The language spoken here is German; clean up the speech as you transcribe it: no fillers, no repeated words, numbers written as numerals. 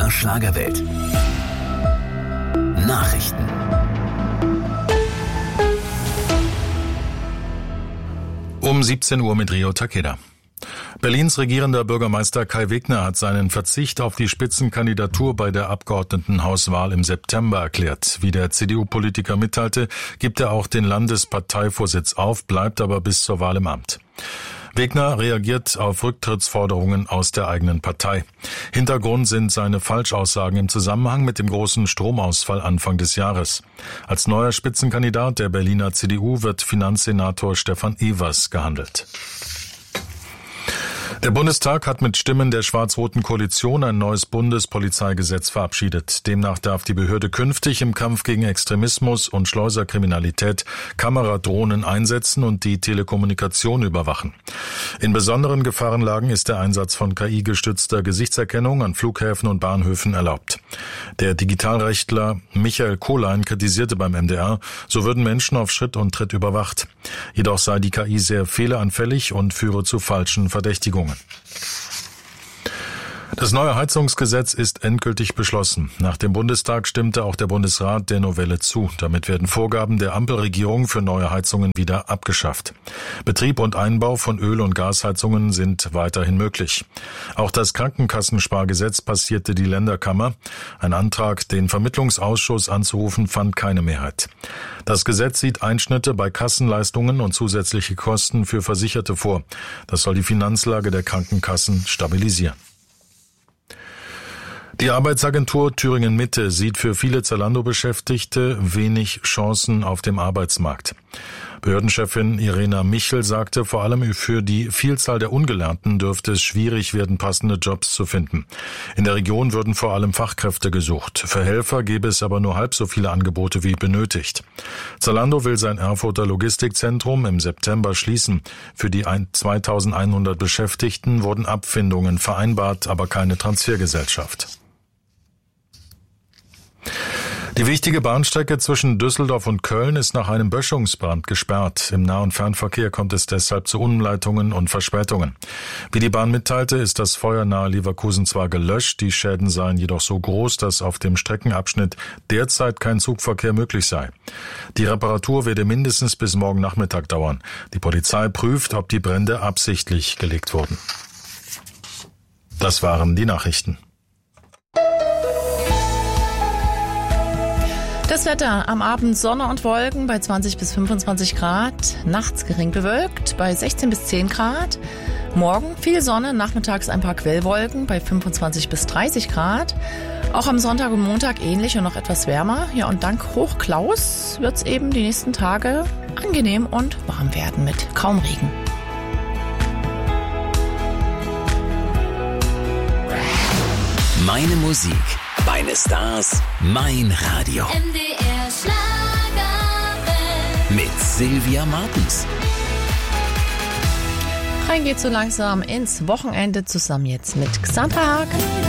MDR Schlagerwelt. Nachrichten. Um 17 Uhr mit Rio Takeda. Berlins regierender Bürgermeister Kai Wegner hat seinen Verzicht auf die Spitzenkandidatur bei der Abgeordnetenhauswahl im September erklärt. Wie der CDU-Politiker mitteilte, gibt er auch den Landesparteivorsitz auf, bleibt aber bis zur Wahl im Amt. Wegner reagiert auf Rücktrittsforderungen aus der eigenen Partei. Hintergrund sind seine Falschaussagen im Zusammenhang mit dem großen Stromausfall Anfang des Jahres. Als neuer Spitzenkandidat der Berliner CDU wird Finanzsenator Stefan Evers gehandelt. Der Bundestag hat mit Stimmen der schwarz-roten Koalition ein neues Bundespolizeigesetz verabschiedet. Demnach darf die Behörde künftig im Kampf gegen Extremismus und Schleuserkriminalität Kameradrohnen einsetzen und die Telekommunikation überwachen. In besonderen Gefahrenlagen ist der Einsatz von KI-gestützter Gesichtserkennung an Flughäfen und Bahnhöfen erlaubt. Der Digitalrechtler Michael Kohlein kritisierte beim MDR, so würden Menschen auf Schritt und Tritt überwacht. Jedoch sei die KI sehr fehleranfällig und führe zu falschen Verdächtigungen. Das neue Heizungsgesetz ist endgültig beschlossen. Nach dem Bundestag stimmte auch der Bundesrat der Novelle zu. Damit werden Vorgaben der Ampelregierung für neue Heizungen wieder abgeschafft. Betrieb und Einbau von Öl- und Gasheizungen sind weiterhin möglich. Auch das Krankenkassenspargesetz passierte die Länderkammer. Ein Antrag, den Vermittlungsausschuss anzurufen, fand keine Mehrheit. Das Gesetz sieht Einschnitte bei Kassenleistungen und zusätzliche Kosten für Versicherte vor. Das soll die Finanzlage der Krankenkassen stabilisieren. Die Arbeitsagentur Thüringen Mitte sieht für viele Zalando-Beschäftigte wenig Chancen auf dem Arbeitsmarkt. Behördenchefin Irena Michel sagte, vor allem für die Vielzahl der Ungelernten dürfte es schwierig werden, passende Jobs zu finden. In der Region würden vor allem Fachkräfte gesucht. Für Helfer gäbe es aber nur halb so viele Angebote wie benötigt. Zalando will sein Erfurter Logistikzentrum im September schließen. Für die 2100 Beschäftigten wurden Abfindungen vereinbart, aber keine Transfergesellschaft. Die wichtige Bahnstrecke zwischen Düsseldorf und Köln ist nach einem Böschungsbrand gesperrt. Im Nah- und Fernverkehr kommt es deshalb zu Umleitungen und Verspätungen. Wie die Bahn mitteilte, ist das Feuer nahe Leverkusen zwar gelöscht, die Schäden seien jedoch so groß, dass auf dem Streckenabschnitt derzeit kein Zugverkehr möglich sei. Die Reparatur werde mindestens bis morgen Nachmittag dauern. Die Polizei prüft, ob die Brände absichtlich gelegt wurden. Das waren die Nachrichten. Das Wetter: am Abend Sonne und Wolken bei 20 bis 25 Grad, nachts gering bewölkt bei 16 bis 10 Grad. Morgen viel Sonne, nachmittags ein paar Quellwolken bei 25 bis 30 Grad. Auch am Sonntag und Montag ähnlich und noch etwas wärmer. Ja, und dank Hochklaus wird es eben die nächsten Tage angenehm und warm werden mit kaum Regen. Meine Musik, meine Stars, mein Radio. MDR Schlagerwelt. Mit Sylvia Martens. Rein geht's so langsam ins Wochenende zusammen jetzt mit Xanta Haag.